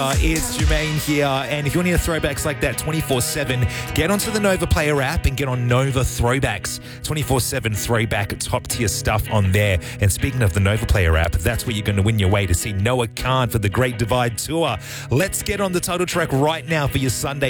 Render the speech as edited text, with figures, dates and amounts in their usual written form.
It's Jermaine here, and if you want to hear throwbacks like that 24/7, get onto the Nova Player app and get on Nova Throwbacks. 24/7 throwback, top tier stuff on there. And speaking of the Nova Player app, that's where you're going to win your way to see Noah Khan for the Great Divide Tour. Let's get on the title track right now for your Sunday